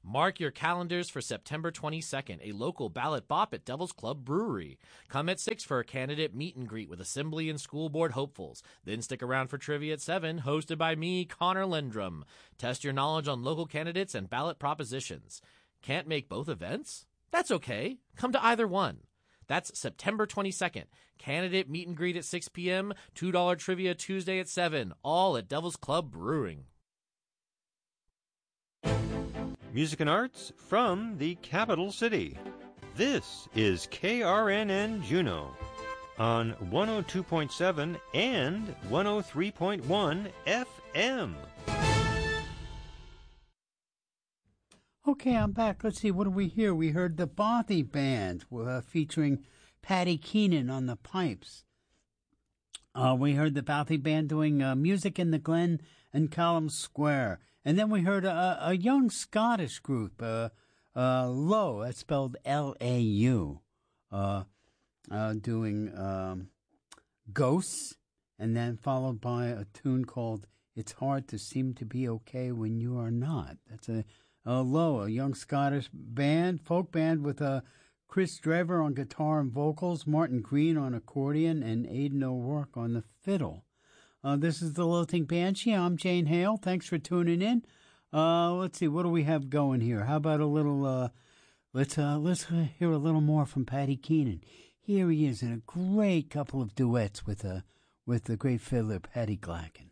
Mark your calendars for September 22nd, a local ballot bop at Devil's Club Brewery. Come at 6 for a candidate meet and greet with Assembly and School Board hopefuls. Then stick around for trivia at 7, hosted by me, Connor Lendrum. Test your knowledge on local candidates and ballot propositions. Can't make both events? That's okay. Come to either one. That's September 22nd. Candidate meet and greet at 6 p.m., $2 trivia Tuesday at 7, all at Devil's Club Brewing. Music and arts from the capital city. This is KRNN Juneau on 102.7 and 103.1 FM. Okay, I'm back. Let's see, what do we hear? We heard the Bothy Band featuring Patty Keenan on the pipes. We heard the Bothy Band doing Music in the Glen and Column Square. And then we heard a young Scottish group, Low, that's spelled L-A-U, doing Ghosts, and then followed by a tune called It's Hard to Seem to Be Okay When You Are Not. That's a Low, a young Scottish band, folk band with Chris Drever on guitar and vocals, Martin Green on accordion, and Aidan O'Rourke on the fiddle. This is the Lilting Banshee. I'm Jane Hale. Thanks for tuning in. Let's see, what do we have going here? How about a little, let's hear a little more from Patty Keenan. Here he is in a great couple of duets with the great fiddler Paddy Glacken.